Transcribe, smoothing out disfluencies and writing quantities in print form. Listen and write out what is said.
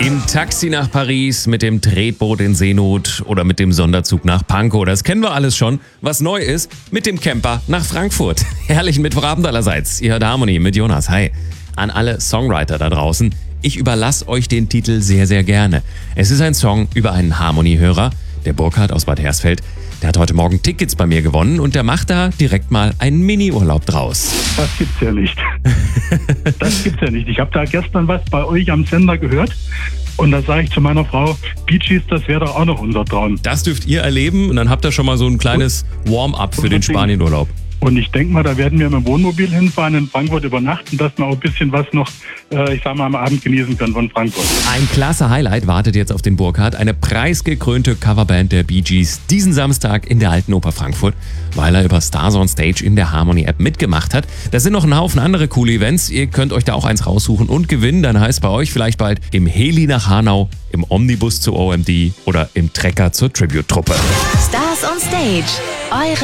Im Taxi nach Paris, mit dem Tretboot in Seenot oder mit dem Sonderzug nach Pankow. Das kennen wir alles schon. Was neu ist, mit dem Camper nach Frankfurt. Herrlichen Mittwochabend allerseits. Ihr hört Harmony mit Jonas. Hi. An alle Songwriter da draußen. Ich überlasse euch den Titel sehr, sehr gerne. Es ist ein Song über einen Harmony-Hörer, der Burkhard aus Bad Hersfeld. Der hat heute Morgen Tickets bei mir gewonnen und der macht da direkt mal einen Mini-Urlaub draus. Das gibt's ja nicht. Das gibt's ja nicht. Ich habe da gestern was bei euch am Sender gehört und da sage ich zu meiner Frau, Bee Gees, das wäre doch auch noch unser Traum. Das dürft ihr erleben und dann habt ihr schon mal so ein kleines Warm-up für den Spanienurlaub. Und ich denke mal, da werden wir mit dem Wohnmobil hinfahren, in Frankfurt übernachten, dass wir auch ein bisschen was noch, am Abend genießen können von Frankfurt. Ein klasse Highlight wartet jetzt auf den Burkhard. Eine preisgekrönte Coverband der Bee Gees diesen Samstag in der Alten Oper Frankfurt, weil er über Stars on Stage in der Harmony-App mitgemacht hat. Da sind noch ein Haufen andere coole Events. Ihr könnt euch da auch eins raussuchen und gewinnen. Dann heißt bei euch vielleicht bald im Heli nach Hanau, im Omnibus zur OMD oder im Trecker zur Tribute-Truppe. Stars on Stage. Eure